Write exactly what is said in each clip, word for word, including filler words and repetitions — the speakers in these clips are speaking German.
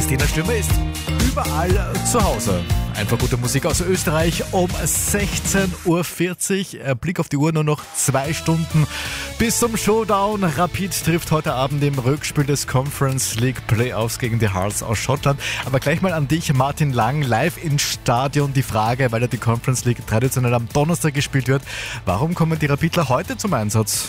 Christina Stürmer ist überall zu Hause. Einfach gute Musik aus Österreich um sechzehn Uhr vierzig. Blick auf die Uhr, nur noch zwei Stunden bis zum Showdown. Rapid trifft heute Abend im Rückspiel des Conference League Playoffs gegen die Hearts aus Schottland. Aber gleich mal an dich, Martin Lang, live ins Stadion. Die Frage, weil ja die Conference League traditionell am Donnerstag gespielt wird. Warum kommen die Rapidler heute zum Einsatz?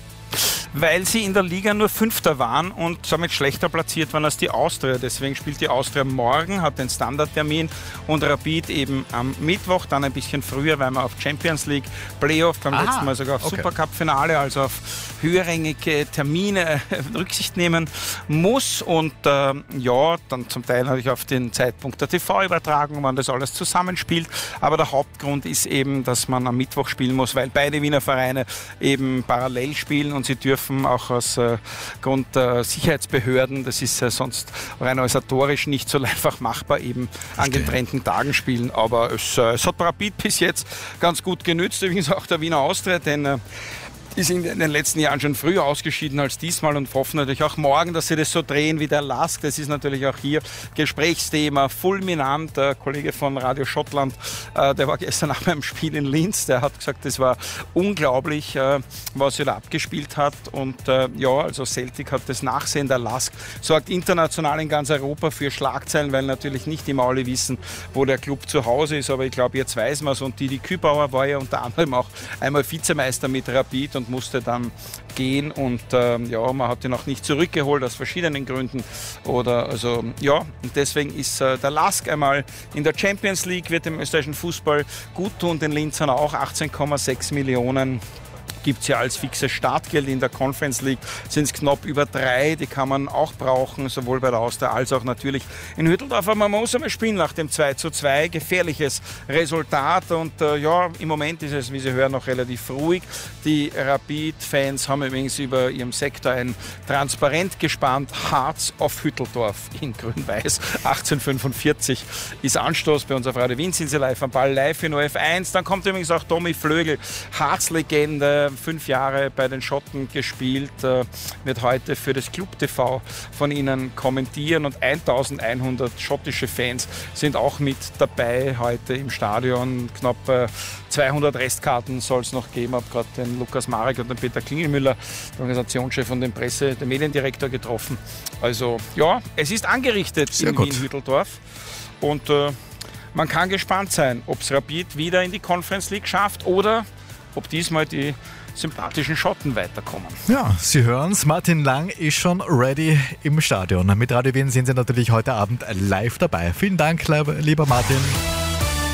Weil sie in der Liga nur Fünfter waren und somit schlechter platziert waren als die Austria. Deswegen spielt die Austria morgen, hat den Standardtermin, und Rapid eben am Mittwoch, dann ein bisschen früher, weil man auf Champions League Playoff, beim Aha, letzten Mal sogar auf okay. Supercup-Finale, also auf höherrangige Termine Rücksicht nehmen muss. Und äh, ja, dann zum Teil natürlich auf den Zeitpunkt der T V-Übertragung, wann das alles zusammenspielt. Aber der Hauptgrund ist eben, dass man am Mittwoch spielen muss, weil beide Wiener Vereine eben parallel spielen und sie dürfen auch aus äh, Grund der Sicherheitsbehörden, das ist äh, sonst rein organisatorisch nicht so einfach machbar, eben Verstehe. an getrennten Tagen spielen. Aber es, äh, es hat Rapid bis jetzt ganz gut genützt, übrigens auch der Wiener Austria, denn äh, die sind in den letzten Jahren schon früher ausgeschieden als diesmal und hoffen natürlich auch morgen, dass sie das so drehen wie der Lask. Das ist natürlich auch hier Gesprächsthema fulminant. Der Kollege von Radio Schottland, äh, der war gestern nach meinem Spiel in Linz, der hat gesagt, das war unglaublich, äh, was er da abgespielt hat. Und äh, ja, also Celtic hat das Nachsehen. Der Lask sorgt international in ganz Europa für Schlagzeilen, weil natürlich nicht immer alle wissen, wo der Club zu Hause ist. Aber ich glaube, jetzt weiß man es. Und Didi Kübauer war ja unter anderem auch einmal Vizemeister mit Rapid und musste dann gehen, und ähm, ja, man hat ihn auch nicht zurückgeholt aus verschiedenen Gründen, oder also ja, und deswegen ist äh, der Lask einmal in der Champions League, wird dem österreichischen Fußball gut tun, den Linzern auch. Achtzehn Komma sechs Millionen gibt es ja als fixes Startgeld. In der Conference League sind es knapp über drei, die kann man auch brauchen, sowohl bei der Austria als auch natürlich in Hütteldorf. Aber man muss einmal spielen nach dem zwei zu zwei, gefährliches Resultat, und äh, ja, im Moment ist es, wie Sie hören, noch relativ ruhig. Die Rapid-Fans haben übrigens über ihrem Sektor ein Transparent gespannt, Hearts auf Hütteldorf in grün-weiß. achtzehn Uhr fünfundvierzig ist Anstoß bei uns auf Radio Wien, sind Sie live am Ball, live in O R F eins. Dann kommt übrigens auch Tommy Flögel, Hearts-Legende, fünf Jahre bei den Schotten gespielt, äh, wird heute für das Club T V von Ihnen kommentieren, und eintausendeinhundert schottische Fans sind auch mit dabei heute im Stadion. Knapp äh, zweihundert Restkarten soll es noch geben. Ich habe gerade den Lukas Marek und den Peter Klingelmüller, den Organisationschef und den Presse-, den Mediendirektor getroffen. Also ja, es ist angerichtet Sehr in Wien-Hütteldorf, und äh, man kann gespannt sein, ob es Rapid wieder in die Conference League schafft oder ob diesmal die sympathischen Schotten weiterkommen. Ja, Sie hören's, Martin Lang ist schon ready im Stadion. Mit Radio Wien sind Sie natürlich heute Abend live dabei. Vielen Dank, lieber Martin.